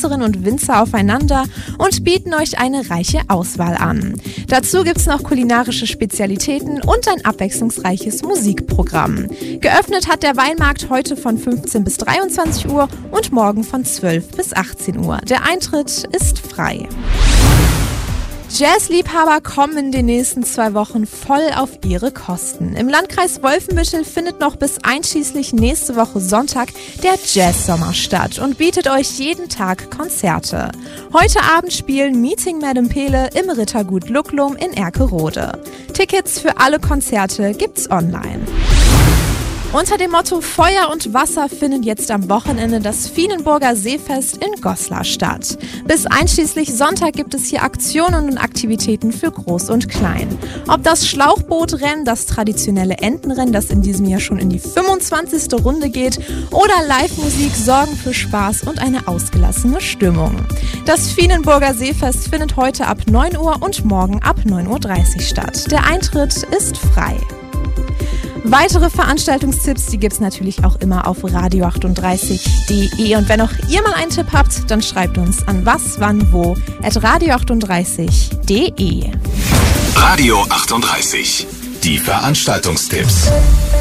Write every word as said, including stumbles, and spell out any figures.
Winzerinnen und Winzer aufeinander und bieten euch eine reiche Auswahl an. Dazu gibt's noch kulinarische Spezialitäten und ein abwechslungsreiches Musikprogramm. Geöffnet hat der Weinmarkt heute von fünfzehn bis dreiundzwanzig Uhr und morgen von zwölf bis achtzehn Uhr. Der Eintritt ist frei. Jazzliebhaber kommen in den nächsten zwei Wochen voll auf ihre Kosten. Im Landkreis Wolfenbüttel findet noch bis einschließlich nächste Woche Sonntag der Jazzsommer statt und bietet euch jeden Tag Konzerte. Heute Abend spielen Meeting Madame Pele im Rittergut Lucklum in Erkerode. Tickets für alle Konzerte gibt's online. Unter dem Motto Feuer und Wasser findet jetzt am Wochenende das Fienenburger Seefest in Goslar statt. Bis einschließlich Sonntag gibt es hier Aktionen und Aktivitäten für Groß und Klein. Ob das Schlauchbootrennen, das traditionelle Entenrennen, das in diesem Jahr schon in die fünfundzwanzigste Runde geht, oder Live-Musik sorgen für Spaß und eine ausgelassene Stimmung. Das Fienenburger Seefest findet heute ab neun Uhr und morgen ab neun Uhr dreißig statt. Der Eintritt ist frei. Weitere Veranstaltungstipps, die gibt's natürlich auch immer auf radio achtunddreißig punkt de. Und wenn auch ihr mal einen Tipp habt, dann schreibt uns an was, wann, wo at radio achtunddreißig punkt de. Radio achtunddreißig. Die Veranstaltungstipps.